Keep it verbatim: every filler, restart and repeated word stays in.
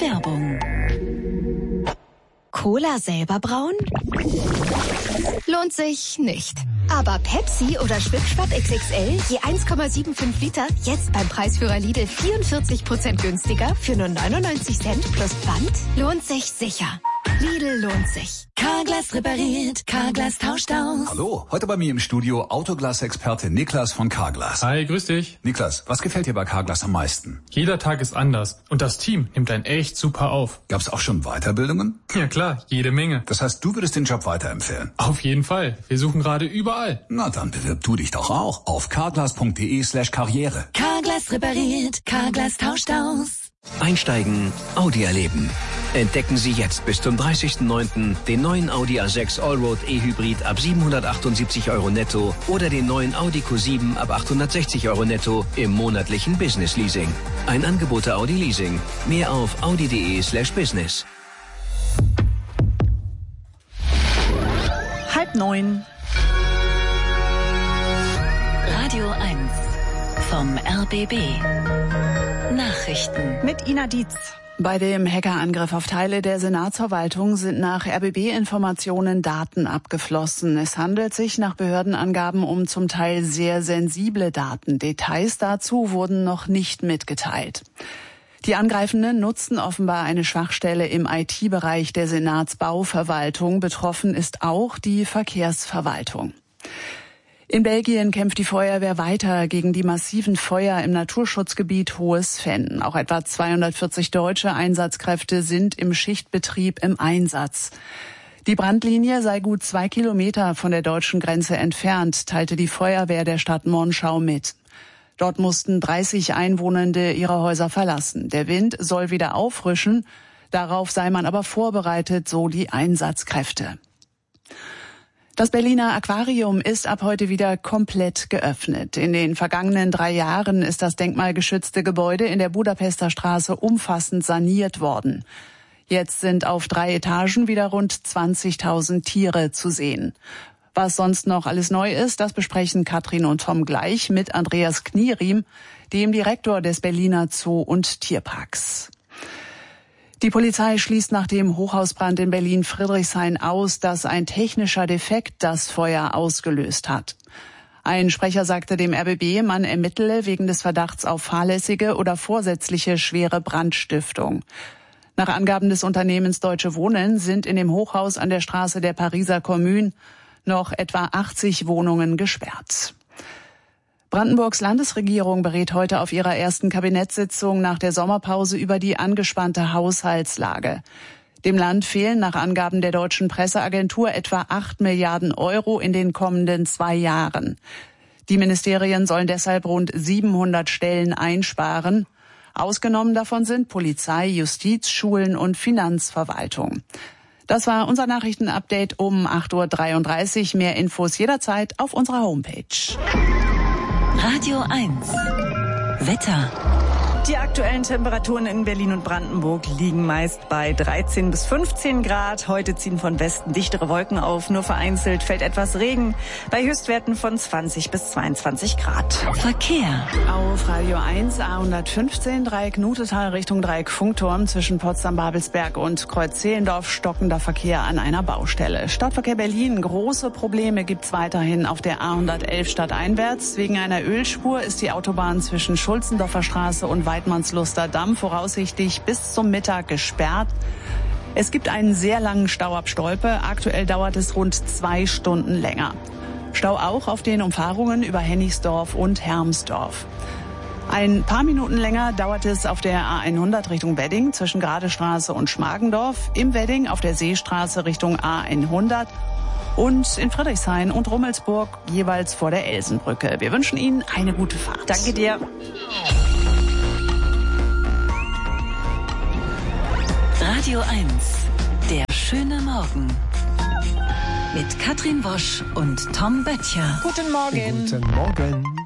Werbung. Cola selber brauen? Lohnt sich nicht. Aber Pepsi oder Schwipschwapp X X L je eins Komma fünfundsiebzig Liter jetzt beim Preisführer Lidl vierundvierzig Prozent günstiger für nur neunundneunzig Cent plus Pfand? Lohnt sich sicher. Lidl lohnt sich. Carglass repariert, Carglass tauscht aus. Hallo, heute bei mir im Studio Autoglas-Experte Niklas von Carglass. Hi, grüß dich. Niklas, was gefällt dir bei Carglass am meisten? Jeder Tag ist anders und das Team nimmt einen echt super auf. Gab's auch schon Weiterbildungen? Ja klar, jede Menge. Das heißt, du würdest den Job weiterempfehlen? Auf jeden Fall. Wir suchen gerade überall. Na dann bewirb du dich doch auch auf carglass.de slash karriere. Carglass repariert, Carglass tauscht aus. Einsteigen, Audi erleben. Entdecken Sie jetzt bis zum dreißigsten neunten den neuen Audi A sechs Allroad E-Hybrid ab siebenhundertachtundsiebzig Euro netto oder den neuen Audi Q sieben ab achthundertsechzig Euro netto im monatlichen Business Leasing. Ein Angebot der Audi Leasing. Mehr auf audi.de slash business. Halb neun. Radio eins vom R B B. Nachrichten Mit Ina Dietz. Bei dem Hackerangriff auf Teile der Senatsverwaltung sind nach R B B-Informationen Daten abgeflossen. Es handelt sich nach Behördenangaben um zum Teil sehr sensible Daten. Details dazu wurden noch nicht mitgeteilt. Die Angreifenden nutzten offenbar eine Schwachstelle im I T-Bereich der Senatsbauverwaltung. Betroffen ist auch die Verkehrsverwaltung. In Belgien kämpft die Feuerwehr weiter gegen die massiven Feuer im Naturschutzgebiet Hohes Venn. Auch etwa zweihundertvierzig deutsche Einsatzkräfte sind im Schichtbetrieb im Einsatz. Die Brandlinie sei gut zwei Kilometer von der deutschen Grenze entfernt, teilte die Feuerwehr der Stadt Monschau mit. Dort mussten dreißig Einwohnende ihre Häuser verlassen. Der Wind soll wieder auffrischen, darauf sei man aber vorbereitet, so die Einsatzkräfte. Das Berliner Aquarium ist ab heute wieder komplett geöffnet. In den vergangenen drei Jahren ist das denkmalgeschützte Gebäude in der Budapester Straße umfassend saniert worden. Jetzt sind auf drei Etagen wieder rund zwanzigtausend Tiere zu sehen. Was sonst noch alles neu ist, das besprechen Katrin und Tom gleich mit Andreas Knieriem, dem Direktor des Berliner Zoo- und Tierparks. Die Polizei schließt nach dem Hochhausbrand in Berlin-Friedrichshain aus, dass ein technischer Defekt das Feuer ausgelöst hat. Ein Sprecher sagte dem R B B, man ermittele wegen des Verdachts auf fahrlässige oder vorsätzliche schwere Brandstiftung. Nach Angaben des Unternehmens Deutsche Wohnen sind in dem Hochhaus an der Straße der Pariser Commune noch etwa achtzig Wohnungen gesperrt. Brandenburgs Landesregierung berät heute auf ihrer ersten Kabinettssitzung nach der Sommerpause über die angespannte Haushaltslage. Dem Land fehlen nach Angaben der deutschen Presseagentur etwa acht Milliarden Euro in den kommenden zwei Jahren. Die Ministerien sollen deshalb rund siebenhundert Stellen einsparen. Ausgenommen davon sind Polizei, Justiz, Schulen und Finanzverwaltung. Das war unser Nachrichtenupdate um acht Uhr dreiunddreißig. Mehr Infos jederzeit auf unserer Homepage. Radio eins Wetter. Die aktuellen Temperaturen in Berlin und Brandenburg liegen meist bei dreizehn bis fünfzehn Grad. Heute ziehen von Westen dichtere Wolken auf, nur vereinzelt fällt etwas Regen bei Höchstwerten von zwanzig bis zweiundzwanzig Grad. Verkehr. Auf Radio eins A hundertfünfzehn Dreieck Nutetal Richtung Dreieck Funkturm zwischen Potsdam-Babelsberg und Kreuz-Zehlendorf stockender Verkehr an einer Baustelle. Stadtverkehr Berlin, große Probleme gibt's weiterhin auf der A hundertelf stadteinwärts. Wegen einer Ölspur ist die Autobahn zwischen Schulzendorfer Straße und Weidmannsluster Damm voraussichtlich bis zum Mittag gesperrt. Es gibt einen sehr langen Stau ab Stolpe. Aktuell dauert es rund zwei Stunden länger. Stau auch auf den Umfahrungen über Hennigsdorf und Hermsdorf. Ein paar Minuten länger dauert es auf der A hundert Richtung Wedding zwischen Gradestraße und Schmargendorf, im Wedding auf der Seestraße Richtung A hundert und in Friedrichshain und Rummelsburg jeweils vor der Elsenbrücke. Wir wünschen Ihnen eine gute Fahrt. Danke dir. Radio eins, der schöne Morgen. Mit Katrin Wosch und Tom Böttcher. Guten Morgen. Guten Morgen.